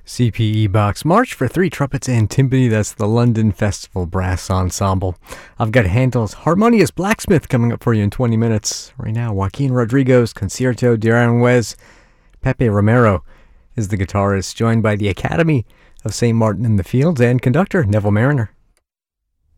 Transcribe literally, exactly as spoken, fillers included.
C P E Box March for Three Trumpets and Timpani. That's the London Festival Brass Ensemble. I've got Handel's Harmonious Blacksmith coming up for you in twenty minutes. Right now, Joaquin Rodrigo's Concierto de Aranjuez. Pepe Romero is the guitarist, joined by the Academy of Saint Martin in the Fields and conductor Neville Mariner.